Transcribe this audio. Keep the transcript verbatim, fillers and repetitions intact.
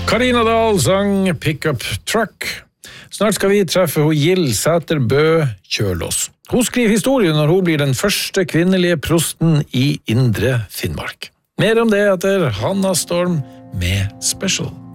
Karina Dahl sang Pickup Truck. Snart skal vi treffe hun Gill Sæterbø Kjølås. Hun skriver historien når hun blir den første kvinnelige prosten i Indre Finnmark. Mer om det etter Hanna Storm med Special.